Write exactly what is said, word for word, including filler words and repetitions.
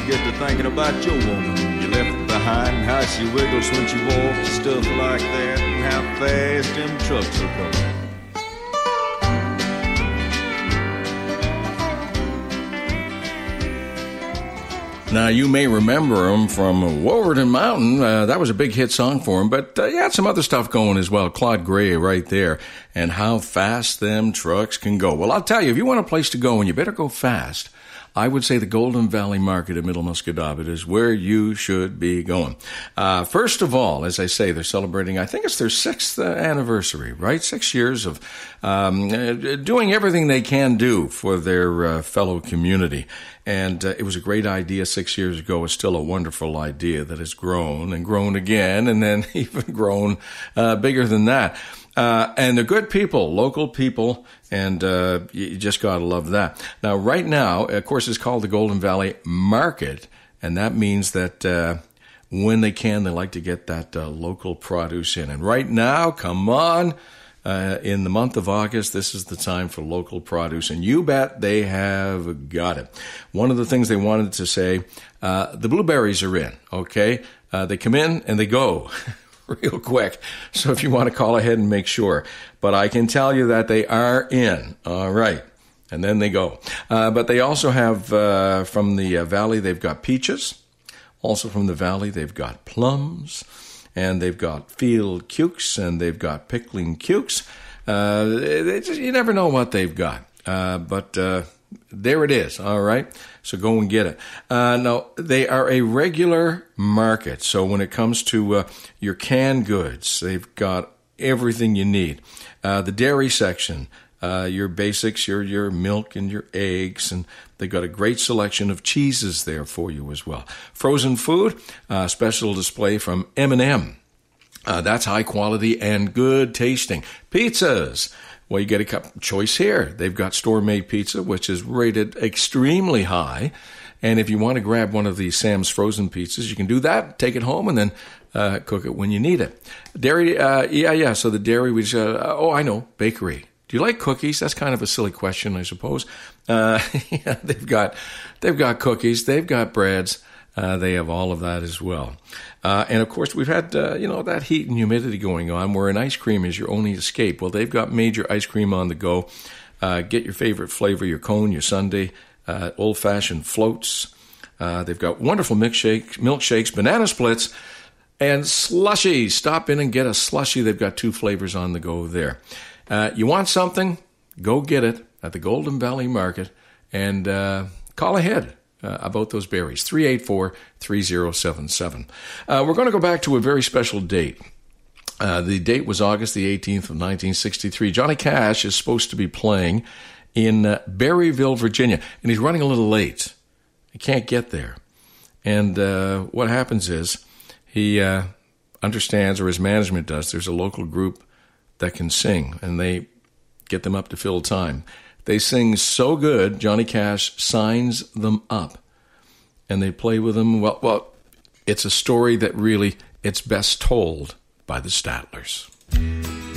get to thinking about your woman you left behind, and how she wiggles when she walks, stuff like that, and how fast them trucks are going. Now, you may remember him from Wolverton Mountain. Uh, that was a big hit song for him, but uh, he had some other stuff going as well. Claude Gray right there, and how fast them trucks can go. Well, I'll tell you, if you want a place to go and you better go fast, I would say the Golden Valley Market at Middle Muscogabit is where you should be going. Uh, first of all, as I say, they're celebrating, I think it's their sixth uh, anniversary, right? Six years of um, uh, doing everything they can do for their uh, fellow community. And uh, it was a great idea six years ago. It's still a wonderful idea that has grown and grown again, and then even grown uh, bigger than that. Uh, and they're good people, local people, and uh, you just got to love that. Now, right now, of course, it's called the Golden Valley Market, and that means that uh, when they can, they like to get that uh, local produce in. And right now, come on, uh, in the month of August, this is the time for local produce, and you bet they have got it. One of the things they wanted to say, uh, the blueberries are in, okay? Uh, they come in and they go. Real quick. So if you want to call ahead and make sure. But I can tell you that they are in. All right. And then they go. Uh, but they also have, uh, from the uh, valley, they've got peaches. Also from the valley, they've got plums. And they've got field cukes. And they've got pickling cukes. Uh, they just, you never know what they've got. Uh, but uh, there it is. All right. So go and get it. Uh, now, they are a regular market. So when it comes to uh, your canned goods, they've got everything you need. Uh, the dairy section, uh, your basics, your your milk and your eggs, and they've got a great selection of cheeses there for you as well. Frozen food, uh, special display from M and M. Uh, that's high quality and good tasting. Pizzas. Well, you get a cup choice here. They've got store-made pizza, which is rated extremely high. And if you want to grab one of these Sam's frozen pizzas, you can do that, take it home, and then uh, cook it when you need it. Dairy, uh, yeah, yeah. So the dairy, which, uh, oh, I know, bakery. Do you like cookies? That's kind of a silly question, I suppose. Uh, yeah, they've got, they've got cookies, they've got breads. Uh, they have all of that as well. Uh, and, of course, we've had, uh, you know, that heat and humidity going on where an ice cream is your only escape. Well, they've got major ice cream on the go. Uh, get your favorite flavor, your cone, your sundae, uh, old-fashioned floats. Uh, they've got wonderful milkshakes, milkshakes, banana splits, and slushies. Stop in and get a slushie. They've got two flavors on the go there. Uh, you want something? Go get it at the Golden Valley Market and uh, call ahead. Uh, about those berries, three eight four, three zero seven seven. Uh, we're going to go back to a very special date. Uh, the date was August the eighteenth of nineteen sixty-three. Johnny Cash is supposed to be playing in uh, Berryville, Virginia, and he's running a little late. He can't get there. And uh, what happens is he uh, understands, or his management does, there's a local group that can sing, and they get them up to fill time. They sing so good, Johnny Cash signs them up, and they play with them. Well, well, it's a story that really, it's best told by the Statlers.